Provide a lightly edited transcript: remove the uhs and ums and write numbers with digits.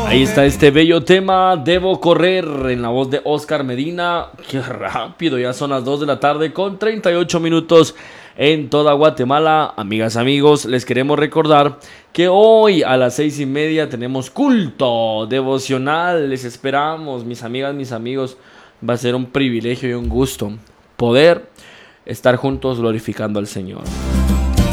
Ahí está este bello tema, Debo correr, en la voz de Oscar Medina. Qué rápido, ya son las 2 de la tarde con 38 minutos en toda Guatemala. Amigas, amigos, les queremos recordar que hoy a las 6:30 tenemos culto devocional. Les esperamos, mis amigas, mis amigos. Va a ser un privilegio y un gusto poder estar juntos glorificando al Señor.